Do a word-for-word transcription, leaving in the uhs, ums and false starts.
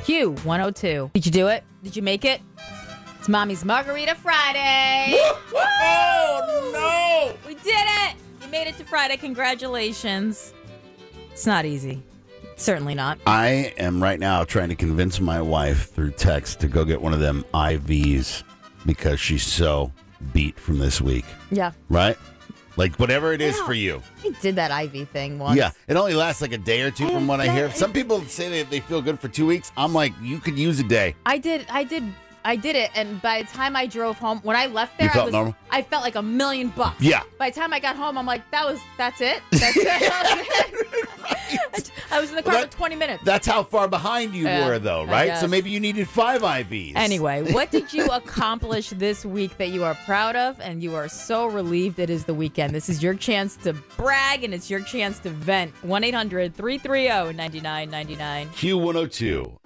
Q one oh two. Did you do it? Did you make it? It's Mommy's Margarita Friday. Oh, no. We did it. You made it to Friday. Congratulations. It's not easy. Certainly not. I am right now trying to convince my wife through text to go get one of them I Vs because she's so beat from this week. Yeah. Right? Like whatever it is Yeah. for you. I did that I V thing once. Yeah. It only lasts like a day or two from what I hear. Some people say that they feel good for two weeks. I'm like, you could use a day. I did. I did. I did it, and by the time I drove home, when I left there, You felt I was, normal? I felt like a million bucks. Yeah. By the time I got home, I'm like, that was, that's it. That's it. Right. I was in the car Well, that- for twenty minutes. That's how far behind you Yeah, were, though, I right? guess. So maybe you needed five I Vs. Anyway, what did you accomplish this week that you are proud of and you are so relieved it is the weekend? This is your chance to brag and it's your chance to vent. one eight hundred three three zero nine nine nine nine. Q one oh two.